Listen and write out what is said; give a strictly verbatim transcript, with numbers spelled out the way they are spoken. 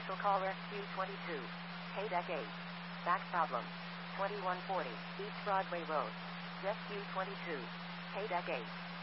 Commercial caller, Q twenty-two. K deck eight. Back problem. twenty-one forty, East Broadway Road. Jet Q twenty-two. K deck eight.